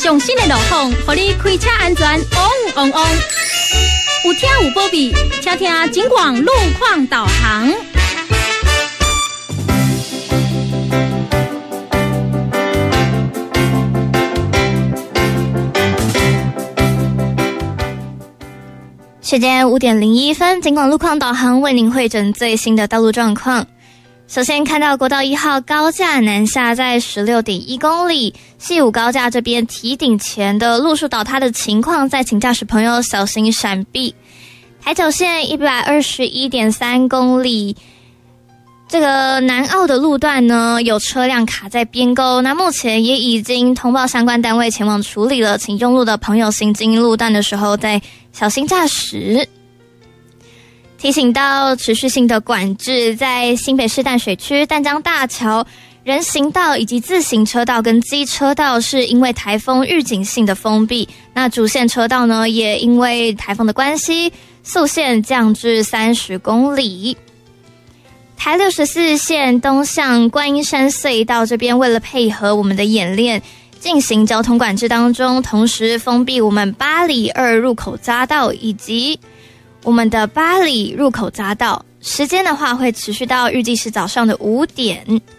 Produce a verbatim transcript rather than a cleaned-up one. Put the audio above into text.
上新的路况，让你开车安全旺旺旺。有听有保庇，请听警广路况导航。 时间五点零一分，警广路况导航为您汇整最新的道路状况。首先看到国道一号高架南下在 十六点一公里，西武高架这边提顶前的路树倒塌的情况，再请驾驶朋友小心闪避。台九线 一百二十一点三公里，这个南澳的路段呢有车辆卡在边沟，那目前也已经通报相关单位前往处理了，请用路的朋友行经路段的时候再小心驾驶。提醒到持续性的管制，在新北市淡水区淡江大桥人行道以及自行车道跟机车道是因为台风预警性的封闭，那主线车道呢也因为台风的关系速限降至三十公里。台六十四线东向观音山隧道这边为了配合我们的演练进行交通管制当中，同时封闭我们八里二入口匝道以及我们的八里入口匝道，时间的话会持续到预计是早上的五点。